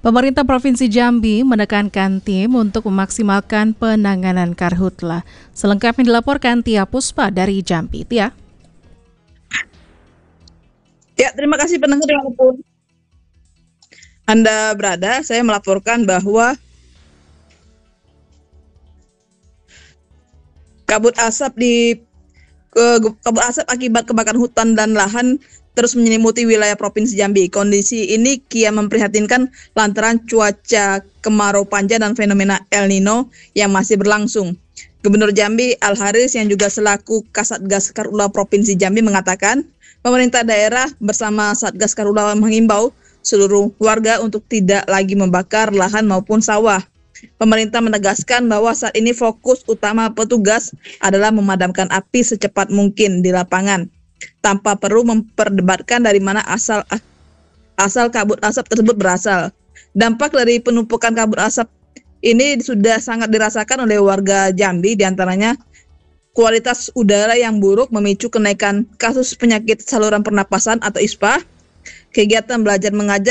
Pemerintah Provinsi Jambi menekankan tim untuk memaksimalkan penanganan karhutla. Selengkapnya dilaporkan Tia Puspa dari Jambi. Tia. Ya, terima kasih pendengar dimanapun Anda berada. Saya melaporkan bahwa kabut asap akibat kebakaran hutan dan lahan terus menyelimuti wilayah Provinsi Jambi. Kondisi ini kian memprihatinkan lantaran cuaca kemarau panjang dan fenomena El Nino yang masih berlangsung. Gubernur Jambi Al Haris yang juga selaku Kasatgas Karhutla Provinsi Jambi mengatakan, pemerintah daerah bersama Satgas Karhutla menghimbau seluruh warga untuk tidak lagi membakar lahan maupun sawah. Pemerintah menegaskan bahwa saat ini fokus utama petugas adalah memadamkan api secepat mungkin di lapangan, tanpa perlu memperdebatkan dari mana asal kabut asap tersebut berasal. Dampak dari penumpukan kabut asap ini sudah sangat dirasakan oleh warga Jambi, diantaranya kualitas udara yang buruk memicu kenaikan kasus penyakit saluran pernapasan atau ISPA, kegiatan belajar mengajar